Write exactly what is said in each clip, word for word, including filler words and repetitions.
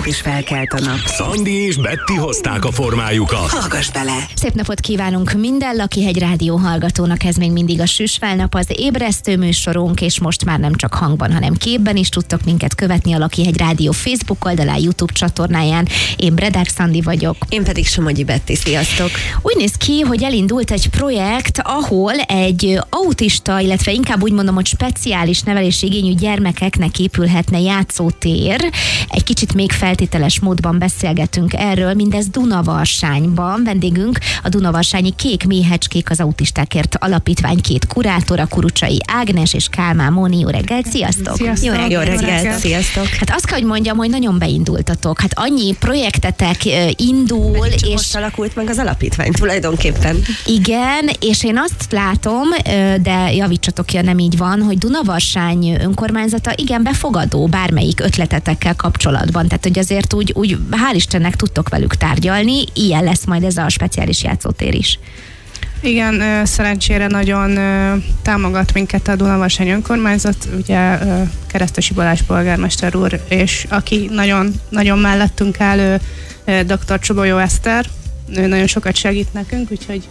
nap is felkelt a nap. Szandi és Betty hozták a formájukat. Hallgass bele! Szép napot kívánunk minden Lakihegy Rádió hallgatónak, ez még mindig a Süsfelnap, az ébresztő műsorunk, és most már nem csak hangban, hanem képben is tudtok minket követni a Lakihegy Rádió Facebook oldalán, YouTube csatornáján. Én Bredák Szandi vagyok. Én pedig Somogyi Betty, sziasztok! Úgy néz ki, hogy elindult egy projekt, ahol egy autista, illetve inkább úgy mondom, hogy speciális nevelési igényű gyermekeknek épülhetne játszótér. Egy kicsit még feltételes módban beszélgetünk erről, mindez Dunavarsányban. Vendégünk a Dunavarsányi Kék Méhecskék az Autistákért Alapítvány két kurátora, Kurucsai Ágnes és Kálmán Móni. Jó reggelt, sziasztok! Sziasztok. Jó reggelt, Jó reggelt, sziasztok! Hát azt kell, hogy mondjam, hogy nagyon beindultatok. Hát annyi projektetek uh, indul, Pedig csak és most alakult meg az alapítvány tulajdonképpen. igen, és én azt látom, uh, de javítsatok ki, ha nem így van, hogy Dunavarsány önkormányzata igen befogadó bármelyik ötletetekkel kapcsolatban. Tehát, hogy azért úgy, úgy hál' Istennek tudtok velük tárgyalni, ilyen lesz majd ez a speciális játszótér is. Igen, szerencsére nagyon támogat minket a Dunavarsányi önkormányzat, ugye Keresztesi Balázs polgármester úr, és aki nagyon, nagyon mellettünk áll, doktor Csobolyó Eszter, ő nagyon sokat segít nekünk, úgyhogy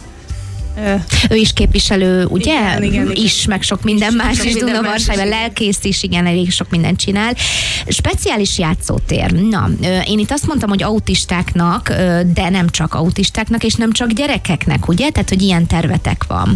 Ő is képviselő, ugye? Igen, igen, igen. Is, meg sok minden is, más sok is, minden Dunavarsányban, más is, lelkész is, igen, elég sok mindent csinál. Speciális játszótér. Na, én itt azt mondtam, hogy autistáknak, de nem csak autistáknak, és nem csak gyerekeknek, ugye? Tehát, hogy ilyen tervetek van.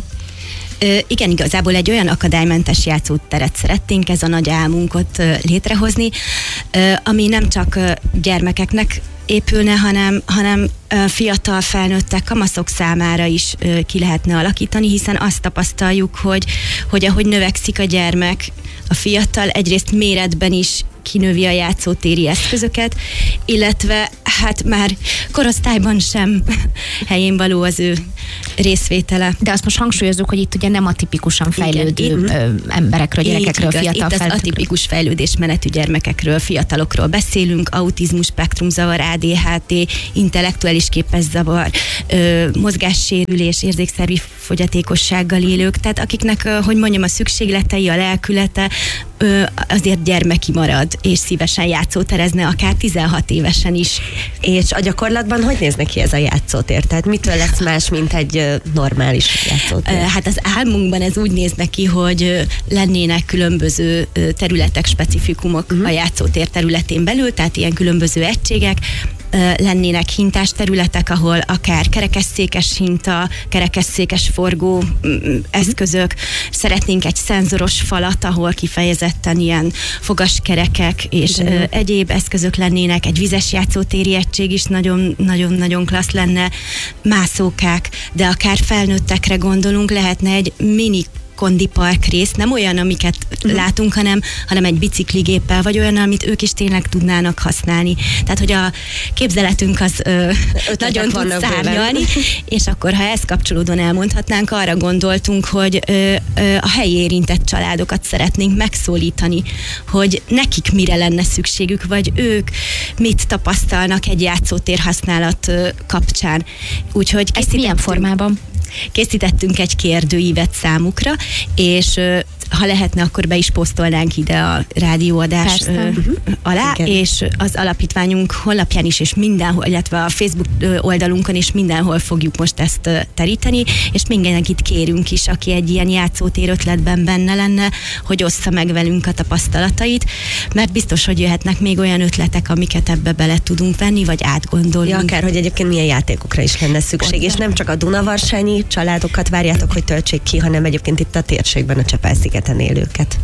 Ö, igen, igazából egy olyan akadálymentes játszóteret szeretnénk, ez a nagy álmunkat ö, létrehozni, ö, ami nem csak ö, gyermekeknek épülne, hanem, hanem ö, fiatal felnőttek, kamaszok számára is ö, ki lehetne alakítani, hiszen azt tapasztaljuk, hogy, hogy ahogy növekszik a gyermek, a fiatal egyrészt méretben is kinövi a játszótéri eszközöket, illetve hát már korosztályban sem helyén való az ő részvétele. De azt most hangsúlyozzuk, hogy itt ugye nem a tipikusan fejlődő Igen, emberekről, gyerekekről, igaz, fiatal itt az felnőttekről. atipikus fejlődésmenetű gyermekekről, fiatalokról beszélünk, autizmus, spektrumzavar, á dé há té, intellektuális képeszavar, ö, mozgássérülés, érzékszervi fogyatékossággal élők, tehát akiknek, ö, hogy mondjam, a szükségletei, a lelkülete ö, azért gyermeki marad, és szívesen játszóterezne, akár tizenhat évesen is. És a gyakorlatban hogy néz neki ez a játszótér? Tehát mitől lesz más, mint egy ö, normális játszótér? Hát az álmunkban ez úgy néz neki, hogy lennének különböző területek, specifikumok uh-huh. a játszótér területén belül, tehát ilyen különböző egységek, lennének hintás területek, ahol akár kerekesszékes hinta, kerekesszékes forgó eszközök, szeretnénk egy szenzoros falat, ahol kifejezetten ilyen fogaskerekek és uh, egyéb eszközök lennének, egy vizes játszótéri egység is nagyon-nagyon klassz lenne, mászókák, de akár felnőttekre gondolunk, lehetne egy mini kondipark rész, nem olyan, amiket uh-huh. látunk, hanem, hanem egy bicikligéppel, vagy olyan, amit ők is tényleg tudnának használni. Tehát, hogy a képzeletünk az ö, nagyon tud szárnyalni, és akkor, ha ezt kapcsolódóan elmondhatnánk, arra gondoltunk, hogy ö, ö, a helyi érintett családokat szeretnénk megszólítani, hogy nekik mire lenne szükségük, vagy ők mit tapasztalnak egy játszótér használat ö, kapcsán. Úgyhogy ezt milyen formában? Készítettünk egy kérdőívet számukra, és ha lehetne, akkor be is posztolnánk ide a rádióadás ö, uh-huh. alá, igen. És az alapítványunk honlapján is, és mindenhol, illetve a Facebook oldalunkon is mindenhol fogjuk most ezt teríteni, és mindenkit kérünk is, aki egy ilyen játszótér ötletben benne lenne, hogy ossza meg velünk a tapasztalatait, mert biztos, hogy jöhetnek még olyan ötletek, amiket ebbe bele tudunk venni, vagy átgondolni. Ja, akár, hogy egyébként milyen játékokra is lenne szükség, és nem csak a Dunavarsányi családokat várjátok, hogy töltsék ki, hanem egyébként itt a térségben a Csepel-szigeten élőket.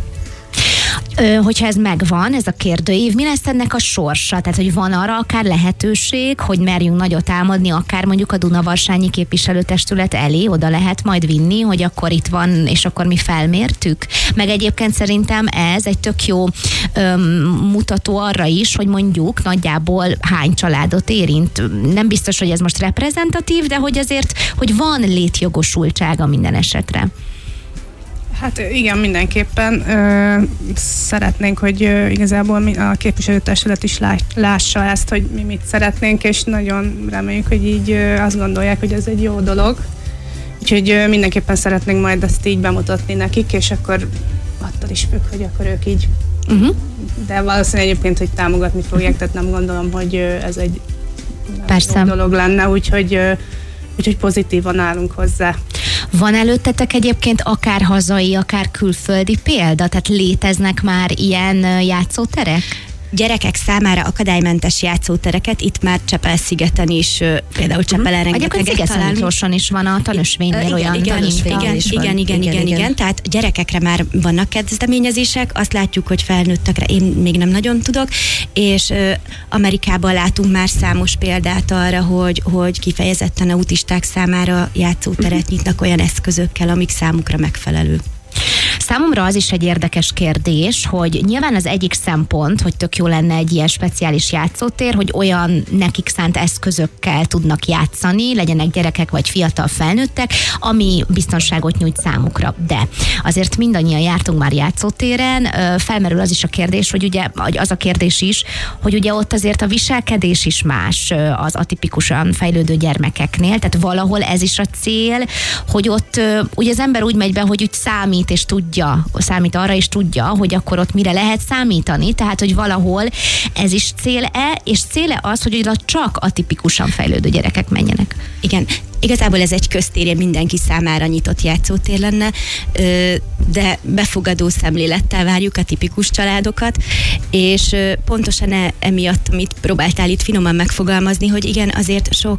Ö, hogyha ez megvan, ez a kérdőív, mi lesz ennek a sorsa? Tehát, hogy van arra akár lehetőség, hogy merjünk nagyot álmodni, akár mondjuk a Dunavarsányi képviselőtestület elé, oda lehet majd vinni, hogy akkor itt van, és akkor mi felmértük. Meg egyébként szerintem ez egy tök jó öm, mutató arra is, hogy mondjuk nagyjából hány családot érint. Nem biztos, hogy ez most reprezentatív, de hogy azért, hogy van létjogosultsága minden esetre. Hát igen, mindenképpen ö, szeretnénk, hogy ö, igazából mi, a képviselőtestület is lá, lássa ezt, hogy mi mit szeretnénk, és nagyon reméljük, hogy így ö, azt gondolják, hogy ez egy jó dolog. Úgyhogy ö, mindenképpen szeretnénk majd ezt így bemutatni nekik, és akkor attól is függ, hogy akkor ők így Uh-huh. De valószínűleg egyébként, hogy támogatni fogják, tehát nem gondolom, hogy ez egy Persze. jó dolog lenne, úgyhogy, úgyhogy pozitívan állunk hozzá. Van előttetek egyébként akár hazai, akár külföldi példa? Tehát léteznek már ilyen játszóterek? Gyerekek számára akadálymentes játszótereket itt már Csepel-szigeten is, például Csepelen Egyébként rengeteget találunk. Sziget-Szentmiklóson is van a tanösvénynél Igen, olyan igen, taninta. igen, igen, igen, igen, igen, igen. Tehát gyerekekre már vannak kezdeményezések, azt látjuk, hogy felnőttekre én még nem nagyon tudok, és uh, Amerikában látunk már számos példát arra, hogy, hogy kifejezetten autisták számára játszóteret nyitnak olyan eszközökkel, amik számukra megfelelő. Számomra az is egy érdekes kérdés, hogy nyilván az egyik szempont, hogy tök jó lenne egy ilyen speciális játszótér, hogy olyan nekik szánt eszközökkel tudnak játszani, legyenek gyerekek vagy fiatal felnőttek, ami biztonságot nyújt számukra. De azért mindannyian jártunk már játszótéren, felmerül az is a kérdés, hogy ugye az a kérdés is, hogy ugye ott azért a viselkedés is más az atipikusan fejlődő gyermekeknél, tehát valahol ez is a cél, hogy ott ugye az ember úgy megy be, hogy úgy számít és tudja, számít arra és tudja, hogy akkor ott mire lehet számítani, tehát hogy valahol ez is cél-e, és cél-e az, hogy oda csak atipikusan fejlődő gyerekek menjenek. Igen, igazából ez egy köztér, mindenki számára nyitott játszótér lenne, de befogadó szemlélettel várjuk a tipikus családokat, és pontosan emiatt, amit próbáltál itt finoman megfogalmazni, hogy igen, azért sok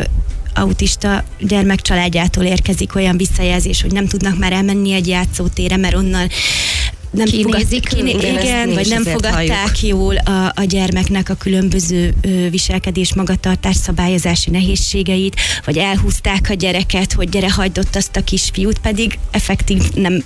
autista gyermek családjától érkezik olyan visszajelzés, hogy nem tudnak már elmenni egy játszótérre, mert onnan nem Kinézik, fogad, kiné, igen, igen vagy nem fogadták halljuk. jól a, a gyermeknek a különböző ö, viselkedés, magatartás, szabályozási nehézségeit, vagy elhúzták a gyereket, hogy gyere, hagyd ott azt a kisfiút, pedig effektív nem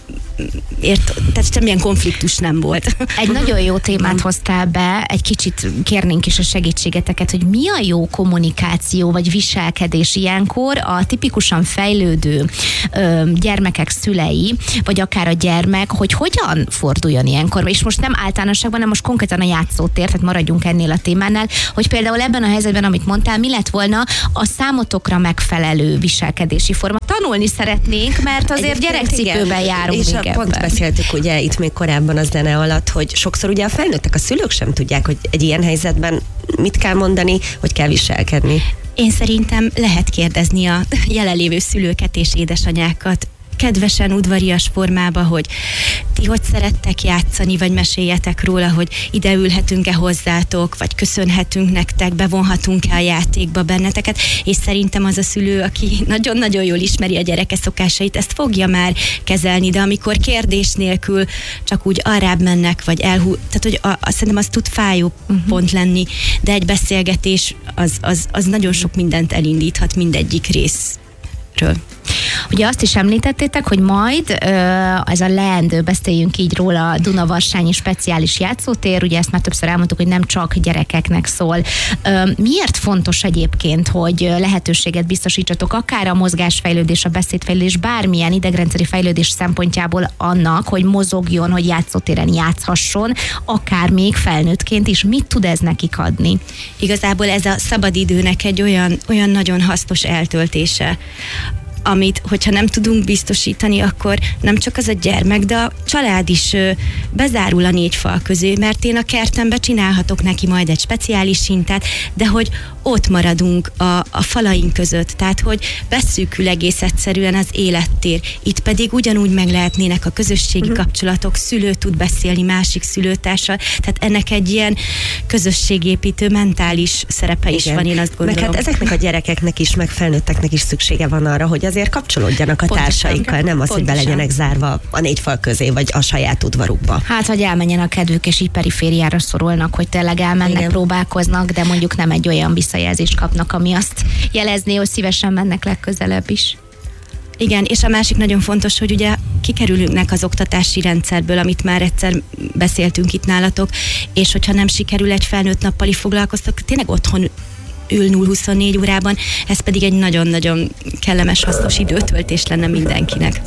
ért, tehát semmilyen konfliktus nem volt. Egy nagyon jó témát hoztál be, egy kicsit kérnénk is a segítségeteket, hogy mi a jó kommunikáció vagy viselkedés ilyenkor a tipikusan fejlődő ö, gyermekek szülei, vagy akár a gyermek, hogy hogyan forduljon ilyenkor. És most nem általánosságban, hanem most konkrétan a játszótér, tehát maradjunk ennél a témánál, hogy például ebben a helyzetben, amit mondtál, mi lett volna a számotokra megfelelő viselkedési forma. Tanulni szeretnénk, mert azért gyerekcipőben járunk. És a pont beszéltük ugye itt még korábban a zene alatt, hogy sokszor ugye a felnőttek, a szülők sem tudják, hogy egy ilyen helyzetben mit kell mondani, hogy kell viselkedni. Én szerintem lehet kérdezni a jelenlévő szülőket és édesanyákat, kedvesen, udvarias formába, hogy ti hogy szerettek játszani, vagy meséljetek róla, hogy ide ülhetünk-e hozzátok, vagy köszönhetünk nektek, bevonhatunk-e a játékba benneteket, és szerintem az a szülő, aki nagyon-nagyon jól ismeri a gyereke szokásait, ezt fogja már kezelni, de amikor kérdés nélkül csak úgy arrább mennek, vagy elhú... Tehát, hogy a, a, szerintem az tud fájó uh-huh. pont lenni, de egy beszélgetés az, az, az nagyon sok mindent elindíthat mindegyik részről. Ugye azt is említettétek, hogy majd ez a leendő, beszéljünk így róla, a Dunavarsányi speciális játszótér, ugye ezt már többször elmondtuk, hogy nem csak gyerekeknek szól. Miért fontos egyébként, hogy lehetőséget biztosítsatok akár a mozgásfejlődés, a beszédfejlődés, bármilyen idegrendszeri fejlődés szempontjából annak, hogy mozogjon, hogy játszótéren játszhasson, akár még felnőttként is. Mit tud ez nekik adni? Igazából ez a szabadidőnek egy olyan, olyan nagyon hasznos eltöltése, amit, hogyha nem tudunk biztosítani, akkor nem csak az a gyermek, de a család is ö, bezárul a négy fal közé, mert én a kertembe csinálhatok neki majd egy speciális sintát, de hogy ott maradunk a, a falaink között, tehát hogy beszűkül egész egyszerűen az élettér. Itt pedig ugyanúgy meg lehetnének a közösségi uh-huh. kapcsolatok, szülő tud beszélni másik szülőtársal, tehát ennek egy ilyen közösségépítő mentális szerepe is Igen. van, én azt gondolom. Meg hát ezeknek a gyerekeknek is, meg felnőtteknek is szüksége van arra, hogy azért kapcsolódjanak a Pontosan. társaikkal, nem az, Pontosan. hogy be legyenek zárva a négy fal közé, vagy a saját udvarukba. Hát, hogy elmenjen a kedvük, és így perifériára szorulnak, hogy tényleg elmennek, Igen. próbálkoznak, de mondjuk nem egy olyan visszajelzést kapnak, ami azt jelezné, hogy szívesen mennek legközelebb is. Igen, és a másik nagyon fontos, hogy ugye kikerülnek az oktatási rendszerből, amit már egyszer beszéltünk itt nálatok, és hogyha nem sikerül egy felnőtt nappali foglalkoztak, tényleg otthon ül nulla huszonnégy órában, ez pedig egy nagyon-nagyon kellemes, hasznos időtöltés lenne mindenkinek.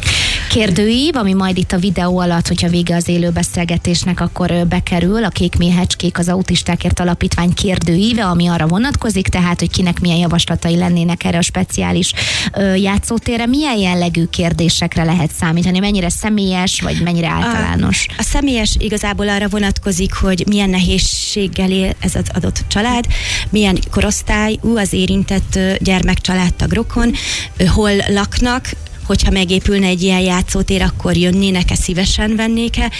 Kérdőív, ami majd itt a videó alatt, hogyha vége az élő beszélgetésnek, akkor ö, bekerül a Kék Méhecskék az Autistákért Alapítvány kérdőíve, ami arra vonatkozik, tehát, hogy kinek milyen javaslatai lennének erre a speciális ö, játszótérre. Milyen jellegű kérdésekre lehet számítani? Mennyire személyes, vagy mennyire általános? A, a személyes igazából arra vonatkozik, hogy milyen nehézséggel él ez az adott család, milyen korosztályú az érintett ö, gyermek, családtag, rokon, ö, hol laknak, hogyha megépülne egy ilyen játszótér, akkor jönnének-e, szívesen vennék-e,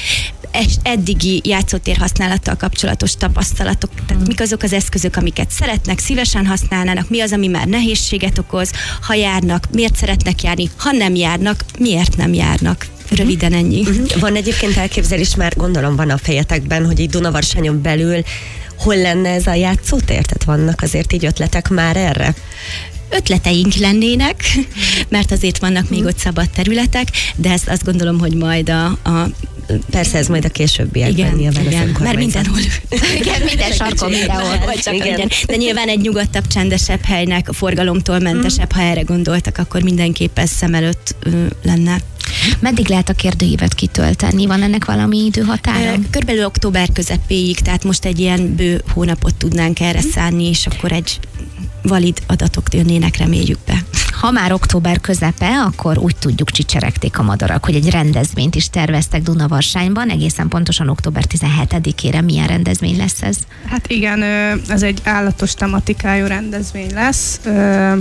eddigi játszótér használattal kapcsolatos tapasztalatok, tehát mik azok az eszközök, amiket szeretnek, szívesen használnának, mi az, ami már nehézséget okoz, ha járnak, miért szeretnek járni, ha nem járnak, miért nem járnak. Röviden ennyi. Uh-huh. Van egyébként elképzelés, már gondolom van a fejetekben, hogy így Dunavarsanyon belül hol lenne ez a játszótér? Tehát vannak azért így ötletek már erre? Ötleteink lennének, mert azért vannak még ott szabad területek, de ezt azt gondolom, hogy majd a... a Persze ez majd a későbbiekben igen, nyilván igen, mert mindenhol. Igen, minden sarkon, mindenhol. Vagy csak Igen. igen. De nyilván egy nyugodtabb, csendesebb helynek, a forgalomtól mentesebb, ha erre gondoltak, akkor mindenképp ez szem előtt ö, lenne. Meddig lehet a kérdőívet kitölteni? Van ennek valami időhatára? Körülbelül október közepéig, tehát most egy ilyen bő hónapot tudnánk erre szánni, és akkor egy valid adatok jönnének, reméljük be. Ha már október közepe, akkor úgy tudjuk, csicseregték a madarak, hogy egy rendezvényt is terveztek Dunavarsányban, egészen pontosan október tizenhetedikére. Milyen rendezvény lesz ez? Hát igen, ö, ez egy állatos tematikájú rendezvény lesz. Ö,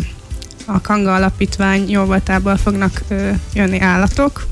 A Kanga Alapítvány jóvoltából fognak ö, jönni állatok,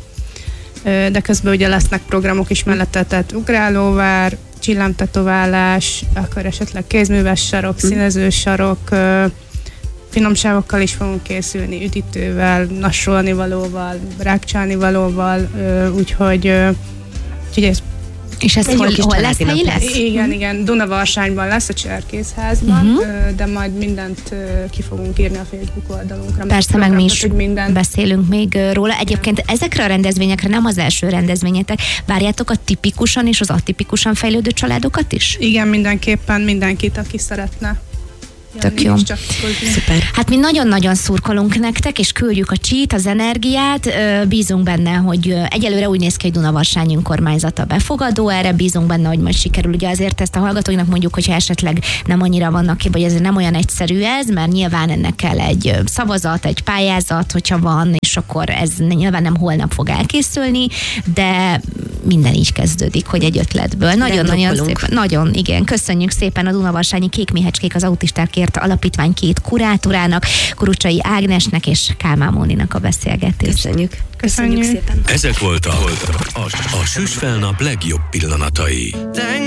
ö, de közben ugye lesznek programok is mellette, tehát ugrálóvár, csillámtetoválás, akkor esetleg kézműves sarok, színező sarok, ö, finomságokkal is fogunk készülni, üdítővel, nassolni valóval, rákcsálni valóval, ö, úgyhogy, ö, úgyhogy ez És ez Egy jó hol, kis hol lesz, családi helyi nap lesz? igen, igen, Dunavarsányban lesz a Cserkészházban, Mhm. ö, de majd mindent ö, ki fogunk írni a Facebook oldalunkra. Persze, meg mi is hogy mindent. beszélünk még ö, róla. Egyébként ezekre a rendezvényekre nem az első rendezvényetek. Várjátok a tipikusan és az atipikusan fejlődő családokat is? Igen, mindenképpen mindenkit, aki szeretne. Tök jönni jó. és csatlakozni. Szuper. Hát mi nagyon-nagyon szurkolunk nektek, és küldjük a csít, az energiát. Ö, Bízunk benne, hogy ö, egyelőre úgy néz ki, hogy Dunavarsány önkormányzata befogadó erre, bízunk benne, hogy majd sikerül. Ugye azért ezt a hallgatóinak mondjuk, hogyha esetleg nem annyira vannak ki, vagy ezért nem olyan egyszerű ez, mert nyilván ennek kell egy ö, szavazat, egy pályázat, hogyha van, és akkor ez nyilván nem holnap fog elkészülni, de minden így kezdődik, hogy egy ötletből. Nagyon-nagyon drukkolunk. szépen. Nagyon, igen. Köszönjük szépen a Dunavarsanyi Kék Méhecskék az Autistákért Alapítvány két kurátorának, Kurucsai Ágnesnek és Kálmán Móninak a beszélgetést. Köszönjük. Köszönjük Köszönjük. szépen. Ezek voltak a, a, a Süsfelnap legjobb pillanatai.